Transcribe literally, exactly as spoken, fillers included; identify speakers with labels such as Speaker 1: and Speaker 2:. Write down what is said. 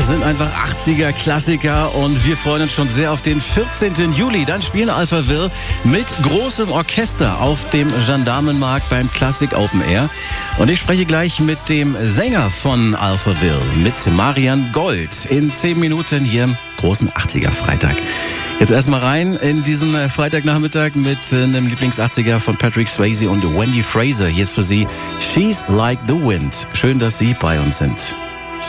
Speaker 1: sind einfach achtziger-Klassiker und wir freuen uns schon sehr auf den vierzehnten Juli. Dann spielen Alphaville mit großem Orchester auf dem Gendarmenmarkt beim Classic Open Air. Und ich spreche gleich mit dem Sänger von Alphaville, mit Marian Gold, in zehn Minuten hier im großen achtziger-Freitag. Jetzt erstmal rein in diesen Freitagnachmittag mit einem Lieblings-achtziger von Patrick Swayze und Wendy Fraser. Hier ist für Sie She's Like the Wind. Schön, dass Sie bei uns sind.